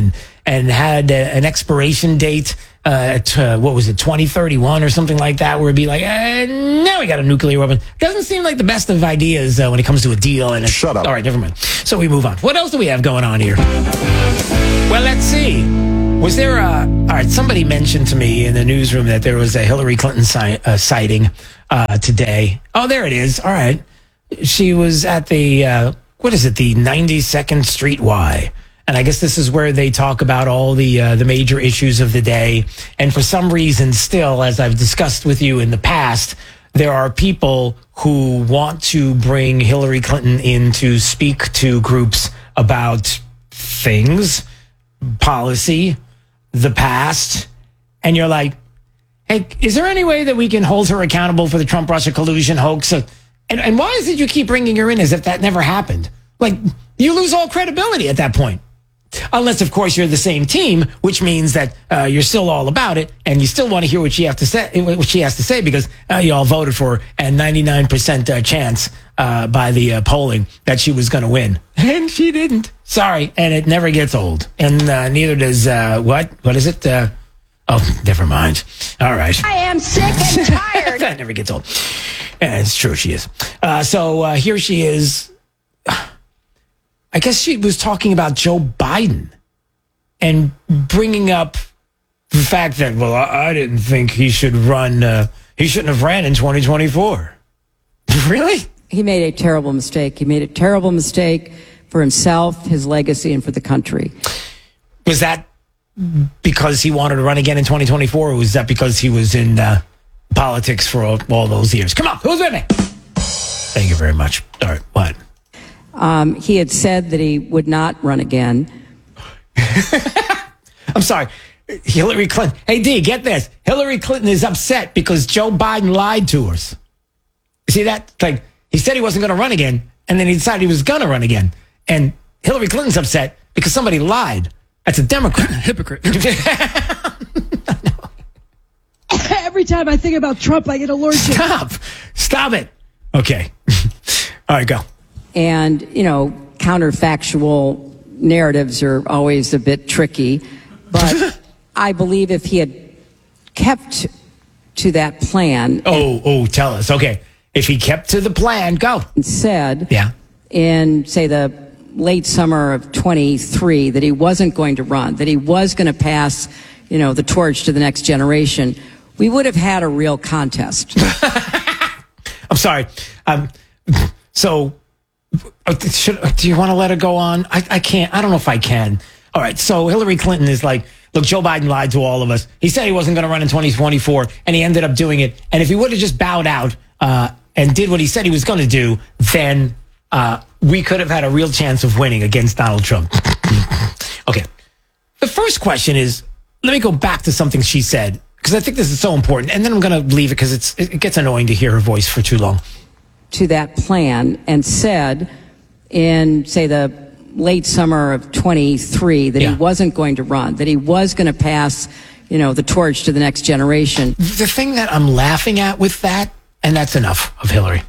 and had a, an expiration date uh, at, uh, what was it, twenty thirty-one or something like that, where it'd be like, uh, now we got a nuclear weapon. Doesn't seem like the best of ideas uh, when it comes to a deal. And Shut up. All right, never mind. So we move on. What else do we have going on here? Well, let's see. Was there a, all right, somebody mentioned to me in the newsroom that there was a Hillary Clinton si- uh, sighting uh, today. Oh, there it is. All right. She was at the, uh, what is it, the ninety-second Street Y. And I guess this is where they talk about all the uh, the major issues of the day. And for some reason, still, as I've discussed with you in the past, there are people who want to bring Hillary Clinton in to speak to groups about things, policy, the past. And you're like, hey, is there any way that we can hold her accountable for the Trump-Russia collusion hoax? And, and why is it you keep bringing her in as if that never happened? Like, you lose all credibility at that point. Unless, of course, you're the same team, which means that uh, you're still all about it, and you still want to hear what she have to say. What she has to say, because uh, you all voted for her, and ninety-nine percent uh, chance uh, by the uh, polling that she was going to win, and she didn't. Sorry, and it never gets old, and uh, neither does uh, what? What is it? Uh, oh, never mind. All right. I am sick and tired. That never gets old. Yeah, it's true, she is. Uh, so uh, here she is. I guess she was talking about Joe Biden and bringing up the fact that, well, I, I didn't think he should run, uh, he shouldn't have ran in twenty twenty-four. Really? He made a terrible mistake. He made a terrible mistake for himself, his legacy, and for the country. Was that because he wanted to run again in twenty twenty-four, or was that because he was in uh, politics for all, all those years? Come on, who's with me? Thank you very much. All right, what? Um, he had said that he would not run again. I'm sorry. Hillary Clinton. Hey, D, get this. Hillary Clinton is upset because Joe Biden lied to her. See that? Like, he said he wasn't going to run again, and then he decided he was going to run again. And Hillary Clinton's upset because somebody lied. That's a Democrat. Hypocrite. Every time I think about Trump, I get allergic. Stop. Stop it. Okay. All right, go. And, you know, counterfactual narratives are always a bit tricky. But I believe if he had kept to that plan. Oh, oh, tell us. Okay. If he kept to the plan, go. And said, yeah, in, say, the late summer of twenty-three, that he wasn't going to run, that he was going to pass, you know, the torch to the next generation, we would have had a real contest. I'm sorry. Um, so... Should, do you want to let her go on? I, I can't. I don't know if I can. All right. So Hillary Clinton is like, look, Joe Biden lied to all of us. He said he wasn't going to run in twenty twenty-four, and he ended up doing it. And if he would have just bowed out uh, and did what he said he was going to do, then uh, we could have had a real chance of winning against Donald Trump. Okay. The first question is, let me go back to something she said, because I think this is so important. And then I'm going to leave it because it's it gets annoying to hear her voice for too long. To that plan and said in, say, the late summer of twenty-three that yeah. he wasn't going to run, that he was going to pass, you know, the torch to the next generation. The thing that I'm laughing at with that, and that's enough of Hillary.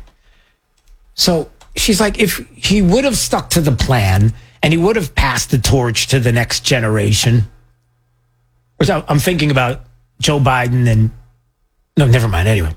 So she's like, if he would have stuck to the plan and he would have passed the torch to the next generation, which I'm thinking about Joe Biden and, no, never mind. Anyway.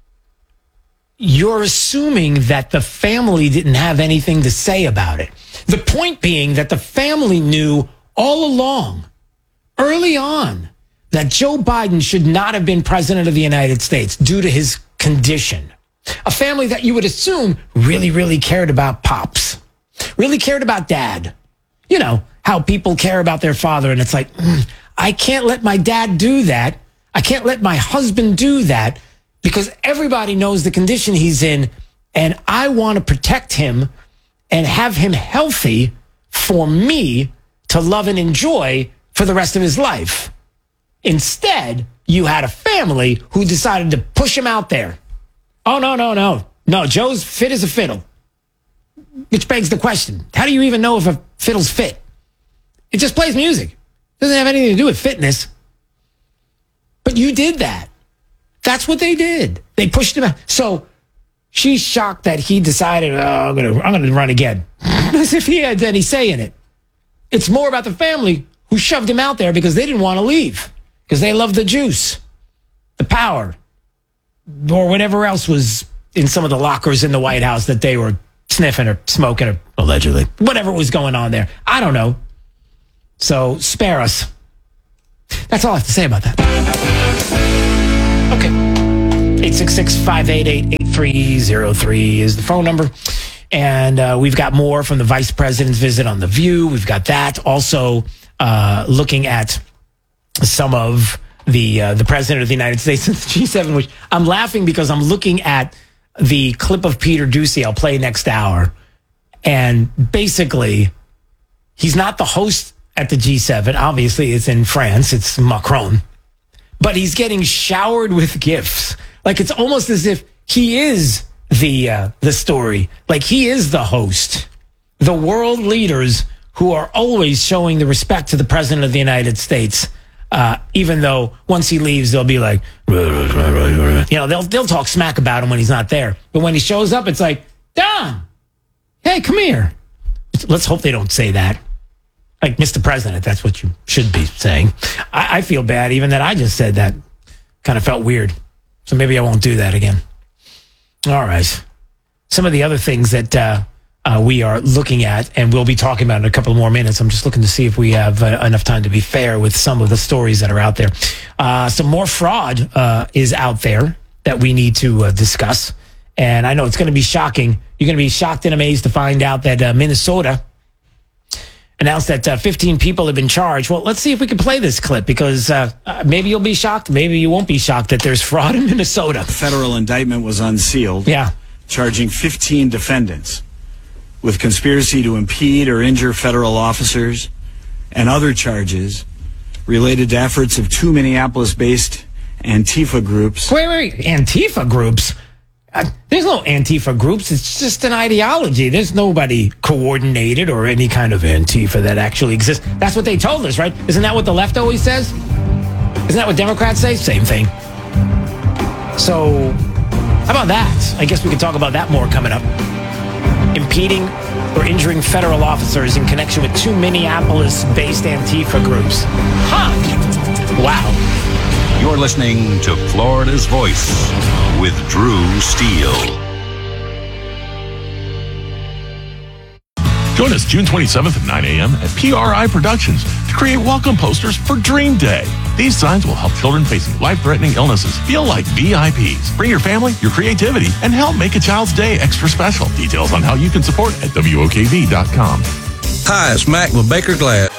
You're assuming that the family didn't have anything to say about it. The point being that the family knew all along, early on, that Joe Biden should not have been president of the United States due to his condition. A family that you would assume really, really cared about pops, really cared about dad. You know, how people care about their father, and it's like, mm, I can't let my dad do that. I can't let my husband do that. Because everybody knows the condition he's in, and I want to protect him and have him healthy for me to love and enjoy for the rest of his life. Instead, you had a family who decided to push him out there. Oh, no, no, no. No, Joe's fit as a fiddle. Which begs the question, how do you even know if a fiddle's fit? It just plays music. It doesn't have anything to do with fitness. But you did that. That's what they did. They pushed him out. So she's shocked that he decided, oh, I'm going to I'm going to run again. As if he had any say in it. It's more about the family who shoved him out there because they didn't want to leave, because they loved the juice, the power, or whatever else was in some of the lockers in the White House that they were sniffing or smoking or allegedly, whatever was going on there. I don't know. So spare us. That's all I have to say about that. Okay. eight six six, five eight eight, eight three zero three is the phone number. And uh, we've got more from the vice president's visit on The View. We've got that. Also uh, looking at some of the uh, the president of the United States and the G seven, which I'm laughing because I'm looking at the clip of Peter Doocy I'll play next hour. And basically, he's not the host at the G seven. Obviously, it's in France. It's Macron. But he's getting showered with gifts. Like, it's almost as if he is the uh, the story. Like, he is the host. The world leaders who are always showing the respect to the president of the United States. Uh, even though once he leaves, they'll be like, you know, they'll they'll talk smack about him when he's not there. But when he shows up, it's like, Don, hey, come here. Let's hope they don't say that. Like, Mister President, that's what you should be saying. I, I feel bad even that I just said that. Kind of felt weird. So maybe I won't do that again. All right. Some of the other things that uh, uh, we are looking at, and we'll be talking about in a couple more minutes. I'm just looking to see if we have uh, enough time to be fair with some of the stories that are out there. Uh, some more fraud uh, is out there that we need to uh, discuss. And I know it's going to be shocking. You're going to be shocked and amazed to find out that uh, Minnesota announced that uh, fifteen people have been charged. Well, let's see if we can play this clip, because uh, uh, maybe you'll be shocked. Maybe you won't be shocked that there's fraud in Minnesota. The federal indictment was unsealed. Yeah. Charging fifteen defendants with conspiracy to impede or injure federal officers and other charges related to efforts of two Minneapolis-based Antifa groups. Wait, wait, Antifa groups? Uh, there's no Antifa groups. It's just an ideology. There's nobody coordinated or any kind of Antifa that actually exists. That's what they told us, right? Isn't that what the left always says? Isn't that what Democrats say? Same thing. So, how about that? I guess we can talk about that more coming up. Impeding or injuring federal officers in connection with two Minneapolis-based Antifa groups. Huh. Wow. You're listening to Florida's Voice with Drew Steele. Join us June twenty-seventh at nine a.m. at P R I Productions to create welcome posters for Dream Day. These signs will help children facing life-threatening illnesses feel like V I Ps. Bring your family, your creativity, and help make a child's day extra special. Details on how you can support at W O K V dot com. Hi, it's Mac with Baker Glad.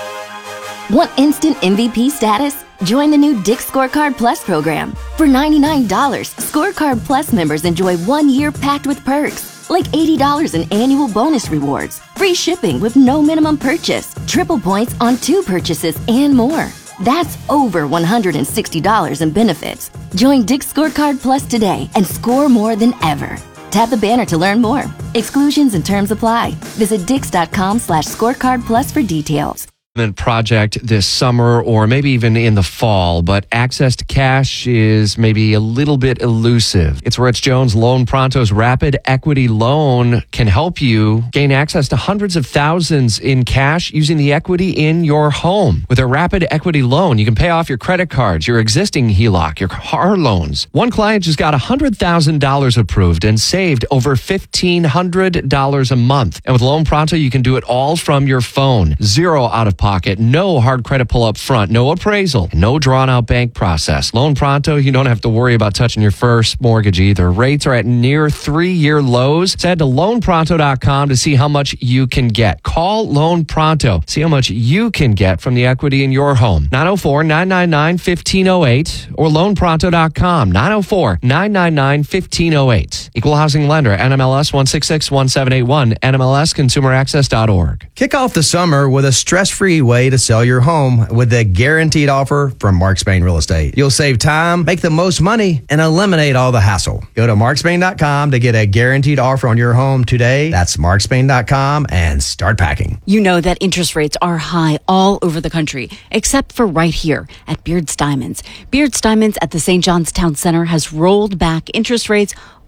Want instant M V P status? Join the new Dick's Scorecard Plus program. For ninety-nine dollars, Scorecard Plus members enjoy one year packed with perks, like eighty dollars in annual bonus rewards, free shipping with no minimum purchase, triple points on two purchases, and more. That's over one hundred sixty dollars in benefits. Join Dick's Scorecard Plus today and score more than ever. Tap the banner to learn more. Exclusions and terms apply. Visit dix.com slash scorecard plus for details. Project this summer or maybe even in the fall, but access to cash is maybe a little bit elusive. It's Rich Jones. Loan Pronto's Rapid Equity Loan can help you gain access to hundreds of thousands in cash using the equity in your home. With a Rapid Equity Loan, you can pay off your credit cards, your existing H E L O C, your car loans. One client just got one hundred thousand dollars approved and saved over fifteen hundred dollars a month. And with Loan Pronto, you can do it all from your phone. Zero out of pocket, no hard credit pull up front, no appraisal, no drawn out bank process. Loan Pronto, you don't have to worry about touching your first mortgage either. Rates are at near three year lows. So head to loan pronto dot com to see how much you can get. Call Loan Pronto. See how much you can get from the equity in your home. nine oh four, nine nine nine, one five oh eight or loan pronto dot com. nine oh four, nine nine nine, one five oh eight. Equal housing lender, N M L S one six six one seven eight one, N M L S consumer access dot org. Kick off the summer with a stress-free way to sell your home with the guaranteed offer from Mark Spain Real Estate. You'll save time, make the most money, and eliminate all the hassle. Go to mark spain dot com to get a guaranteed offer on your home today. That's mark spain dot com and start packing. You know that interest rates are high all over the country, except for right here at Beard's Diamonds. Beard's Diamonds at the Saint John's Town Center has rolled back interest rates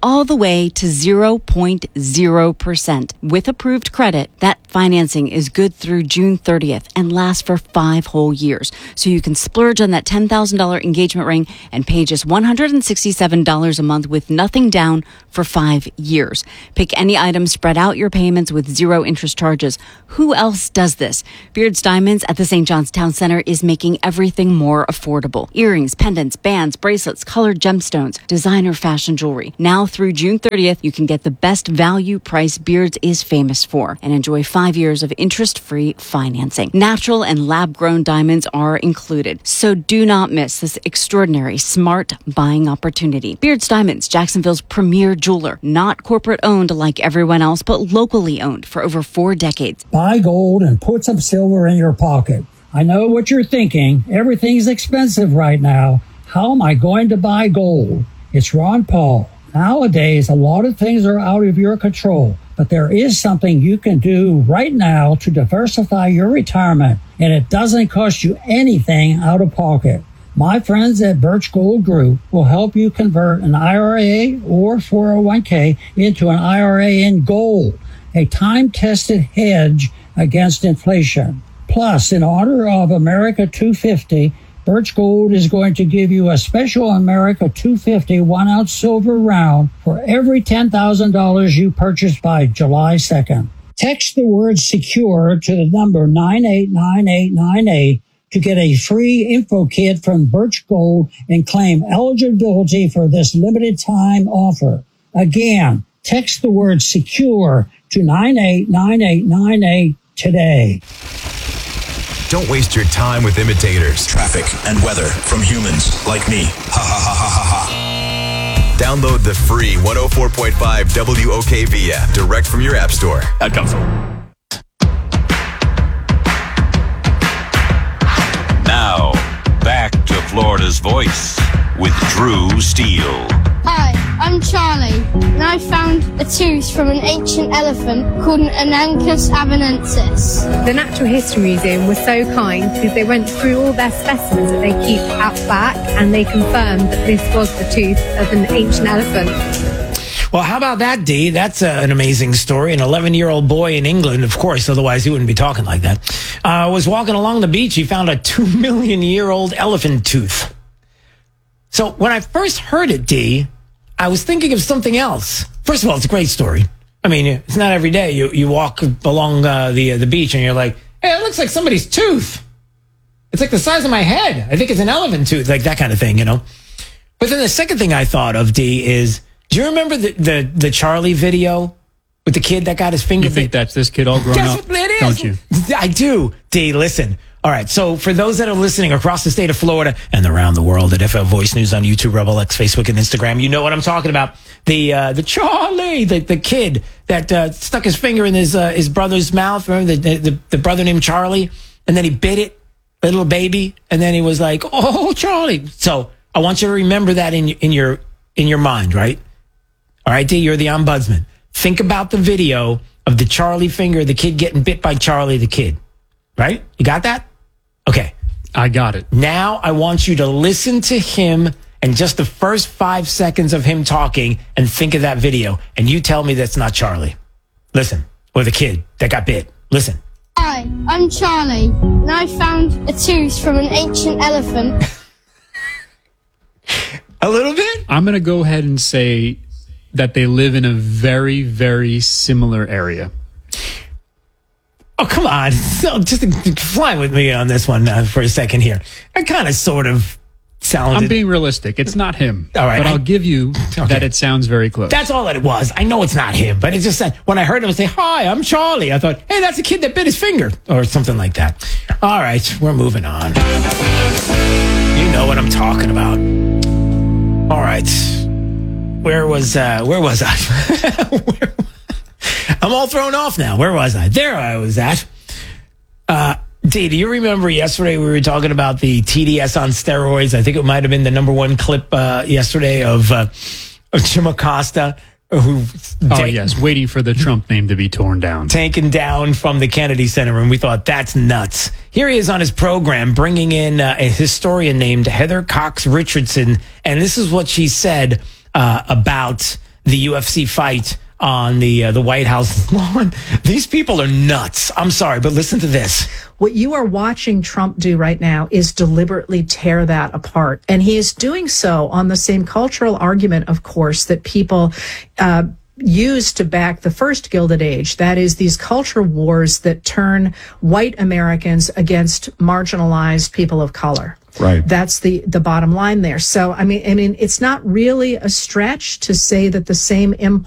all the way to zero point zero percent. With approved credit, that financing is good through June thirtieth and lasts for five whole years. So you can splurge on that ten thousand dollars engagement ring and pay just one hundred sixty-seven dollars a month with nothing down for five years. Pick any item, spread out your payments with zero interest charges. Who else does this? Beards Diamonds at the Saint John's Town Center is making everything more affordable. Earrings, pendants, bands, bracelets, colored gemstones, designer fashion jewelry. Now through June thirtieth, you can get the best value price Beards is famous for and enjoy five years of interest-free financing. Natural and lab-grown diamonds are included. So do not miss this extraordinary smart buying opportunity. Beards Diamonds, Jacksonville's premier jeweler. Not corporate owned like everyone else, but locally owned for over four decades. Buy gold and put some silver in your pocket. I know what you're thinking. Everything's expensive right now. How am I going to buy gold? It's Ron Paul. Nowadays, a lot of things are out of your control, but there is something you can do right now to diversify your retirement, and it doesn't cost you anything out of pocket. My friends at Birch Gold Group will help you convert an I R A or four oh one k into an I R A in gold, a time-tested hedge against inflation. Plus, in honor of America two fifty, Birch Gold is going to give you a special America two fifty one-ounce silver round for every ten thousand dollars you purchase by July second. Text the word SECURE to the number nine eight nine eight nine eight to get a free info kit from Birch Gold and claim eligibility for this limited time offer. Again, text the word SECURE to nine eight nine eight nine eight today. Don't waste your time with imitators. Traffic and weather from humans like me. Ha ha ha ha ha ha. Download the free one oh four point five W O K V app direct from your app store. That comes Now, back to Florida's Voice with Drew Steele. Hi, I'm Charlie, and I found a tooth from an ancient elephant called an Ananchus avenensis. The Natural History Museum was so kind because they went through all their specimens that they keep out back, and they confirmed that this was the tooth of an ancient elephant. Well, how about that, Dee? That's uh, an amazing story. An eleven-year-old boy in England, of course, otherwise he wouldn't be talking like that, uh, was walking along the beach. He found a two million year old elephant tooth. So when I first heard it, Dee, I was thinking of something else. First of all, it's a great story. I mean, it's not every day you, you walk along uh, the uh, the beach and you're like, hey, it looks like somebody's tooth. It's like the size of my head. I think it's an elephant tooth, like that kind of thing, you know? But then the second thing I thought of, Dee, is, do you remember the, the, the Charlie video with the kid that got his finger? You think bit? That's this kid all grown That's up? What it is. Don't you? I do. Dee, listen. All right, so for those that are listening across the state of Florida and around the world at F L Voice News on YouTube, Rebel X, Facebook, and Instagram, you know what I'm talking about. The uh, the Charlie, the, the kid that uh, stuck his finger in his uh, his brother's mouth. Remember the, the the brother named Charlie? And then he bit it, a little baby, and then he was like, "Oh, Charlie." So I want you to remember that in in your in your mind, right? All right, D, you're the ombudsman. Think about the video of the Charlie finger, the kid getting bit by Charlie the kid. Right? You got that? Okay. I got it. Now I want you to listen to him and just the first five seconds of him talking and think of that video. And you tell me that's not Charlie. Listen. Or the kid that got bit. Listen. Hi, I'm Charlie, and I found a tooth from an ancient elephant. A little bit? I'm going to go ahead and say that they live in a very, very similar area. Oh, come on. So just fly with me on this one uh, for a second here. I kind of sort of sounded... I'm being realistic. It's not him. All right. But I, I'll give you okay. that it sounds very close. That's all that it was. I know it's not him, but it's just that when I heard him say, "Hi, I'm Charlie," I thought, hey, that's a kid that bit his finger or something like that. All right. We're moving on. You know what I'm talking about. All right. Where was, uh, where was I? where, I'm all thrown off now. Where was I? There I was at. Uh, Dee, do you remember yesterday we were talking about the T D S on steroids? I think it might have been the number one clip uh, yesterday of, uh, of Jim Acosta. Who, oh, ta- yes, waiting for the Trump name to be torn down. Taken down from the Kennedy Center, and we thought, that's nuts. Here he is on his program, bringing in uh, a historian named Heather Cox Richardson, and this is what she said uh, about the U F C fight on the uh, the White House lawn. These people are nuts. I'm sorry, but listen to this. What you are watching Trump do right now is deliberately tear that apart. And he is doing so on the same cultural argument, of course, that people uh, use to back the first Gilded Age. That is, these culture wars that turn white Americans against marginalized people of color. Right. That's the, the bottom line there. So, I mean, I mean, it's not really a stretch to say that the same impulse